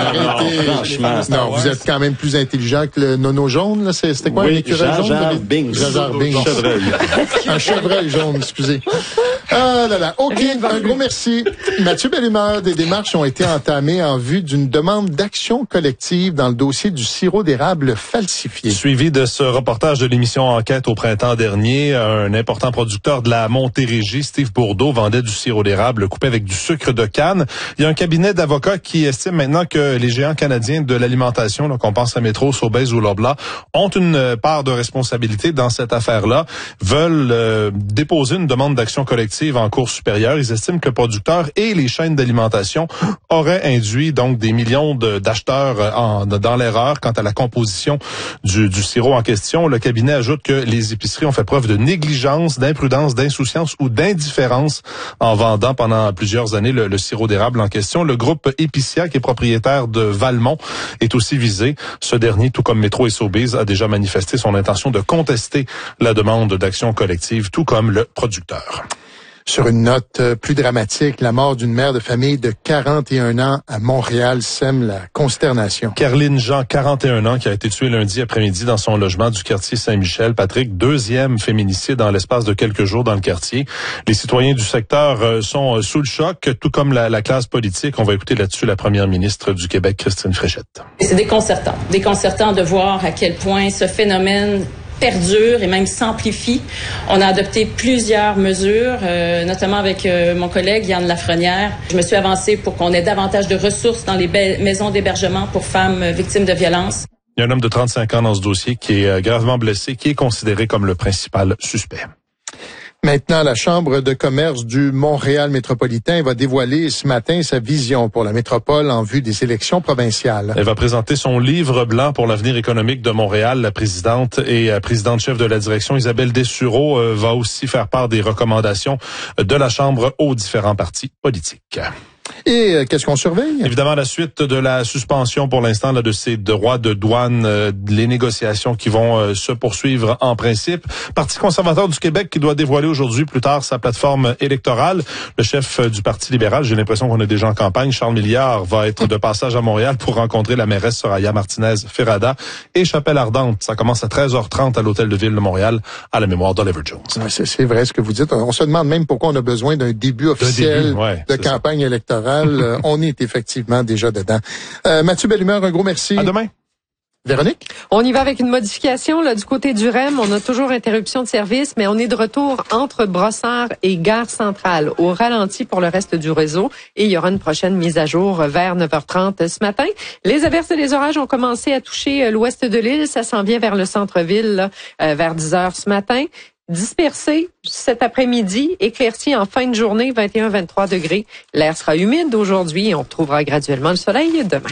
arrêtez. Franchement. Non, vous êtes quand même plus intelligent que le nono jaune, là. C'était quoi, un écureuil jaune? Jar Binks. Jar Binks. Chevreuil. Un chevreuil jaune, excusez. Ah là là. OK, un gros merci. Mathieu Bellumeur, des démarches ont été entamées en vue d'une demande d'action collective dans le dossier du sirop d'érable falsifié. Suivi de ce reportage de l'émission Enquête au printemps dernier, un important producteur de la Montérégie, Steve Bourdeau, vendait du sirop d'érable coupé avec du sucre de canne. Il y a un cabinet d'avocats qui estime maintenant que les géants canadiens de l'alimentation, là, qu'on pense à Métro, Sobeys ou Loblaw, ont une part de responsabilité dans cette affaire-là, veulent déposer une demande d'action collective en cour supérieure. Ils estiment que le producteur et les chaînes d'alimentation auraient induit donc des millions d'acheteurs dans l'erreur quant à la composition du sirop en question. Le cabinet ajoute que les épiceries ont fait preuve de négligence, d'imprudence, d'insouciance ou d'indifférence en vendant pendant plusieurs années le sirop d'érable en question. Le groupe Épicia, qui est propriétaire de Valmont, est aussi visé. Ce dernier, tout comme Métro et Sobeys, a déjà manifesté son intention de contester la demande d'action collective, tout comme le producteur. Sur une note plus dramatique, la mort d'une mère de famille de 41 ans à Montréal sème la consternation. Caroline Jean, 41 ans, qui a été tuée lundi après-midi dans son logement du quartier Saint-Michel. Patrick, deuxième féminicide dans l'espace de quelques jours dans le quartier. Les citoyens du secteur sont sous le choc, tout comme la classe politique. On va écouter là-dessus la première ministre du Québec, Christine Fréchette. C'est déconcertant de voir à quel point ce phénomène perdure et même s'amplifie. On a adopté plusieurs mesures, notamment avec mon collègue Yann Lafrenière. Je me suis avancée pour qu'on ait davantage de ressources dans les maisons d'hébergement pour femmes victimes de violences. Il y a un homme de 35 ans dans ce dossier qui est gravement blessé, qui est considéré comme le principal suspect. Maintenant, la Chambre de commerce du Montréal métropolitain va dévoiler ce matin sa vision pour la métropole en vue des élections provinciales. Elle va présenter son livre blanc pour l'avenir économique de Montréal. La présidente et présidente-chef de la direction, Isabelle Dessureau, va aussi faire part des recommandations de la Chambre aux différents partis politiques. Et qu'est-ce qu'on surveille? Évidemment, la suite de la suspension pour l'instant là, de ces droits de douane, les négociations qui vont se poursuivre en principe. Parti conservateur du Québec qui doit dévoiler aujourd'hui plus tard sa plateforme électorale. Le chef du Parti libéral, j'ai l'impression qu'on est déjà en campagne, Charles Milliard, va être de passage à Montréal pour rencontrer la mairesse Soraya Martinez-Ferrada et Chapelle Ardente. Ça commence à 13h30 à l'Hôtel de Ville de Montréal à la mémoire d'Oliver Jones. C'est vrai ce que vous dites. On se demande même pourquoi on a besoin d'un début officiel de campagne électorale. On est effectivement déjà dedans. Mathieu Bellumeur, un gros merci. À demain. Véronique? On y va avec une modification là, du côté du REM. On a toujours interruption de service, mais on est de retour entre Brossard et Gare Centrale, au ralenti pour le reste du réseau. Et il y aura une prochaine mise à jour vers 9h30 ce matin. Les averses et les orages ont commencé à toucher l'ouest de l'île. Ça s'en vient vers le centre-ville là, vers 10h ce matin. Dispersé cet après-midi, éclairci en fin de journée, 21-23 degrés. L'air sera humide aujourd'hui et on retrouvera graduellement le soleil demain.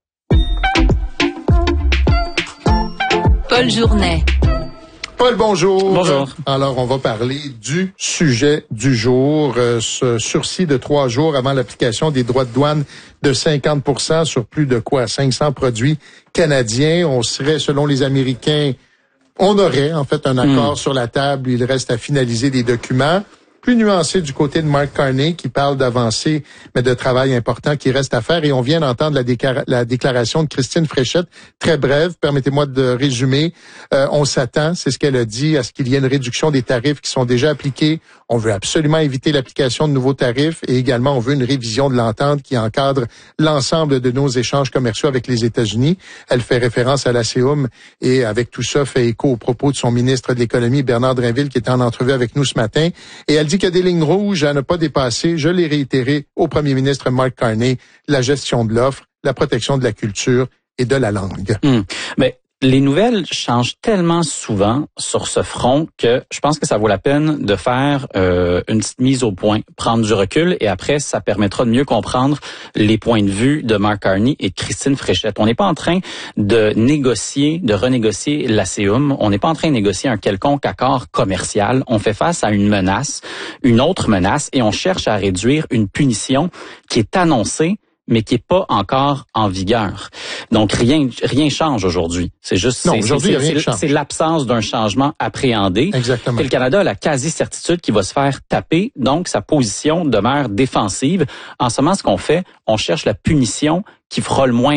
Paul Journet. Paul, bonjour. Bonjour. Alors, on va parler du sujet du jour, ce sursis de 3 jours avant l'application des droits de douane de 50% sur plus de 500 produits canadiens. On serait, selon les Américains, on aurait en fait un accord sur la table. Il reste à finaliser des documents. Plus nuancé du côté de Mark Carney qui parle d'avancées, mais de travail important qui reste à faire. Et on vient d'entendre la déclaration de Christine Fréchette, très brève. Permettez-moi de résumer. On s'attend, c'est ce qu'elle a dit, à ce qu'il y ait une réduction des tarifs qui sont déjà appliqués. On veut absolument éviter l'application de nouveaux tarifs et également on veut une révision de l'entente qui encadre l'ensemble de nos échanges commerciaux avec les États-Unis. Elle fait référence à l'ASEUM et avec tout ça fait écho aux propos de son ministre de l'Économie, Bernard Drinville, qui était en entrevue avec nous ce matin. Et elle dit qu'il y a des lignes rouges à ne pas dépasser. Je l'ai réitéré au premier ministre Mark Carney, la gestion de l'offre, la protection de la culture et de la langue. Mais les nouvelles changent tellement souvent sur ce front que je pense que ça vaut la peine de faire une petite mise au point, prendre du recul et après, ça permettra de mieux comprendre les points de vue de Mark Carney et de Christine Fréchette. On n'est pas en train de renégocier l'ASEUM. On n'est pas en train de négocier un quelconque accord commercial. On fait face à une menace, une autre menace et on cherche à réduire une punition qui est annoncée mais qui est pas encore en vigueur. Donc rien change aujourd'hui. C'est juste c'est l'absence d'un changement appréhendé. Exactement. Et le Canada a la quasi-certitude qu'il va se faire taper, donc sa position demeure défensive. En ce moment, ce qu'on fait, on cherche la punition qui fera le moins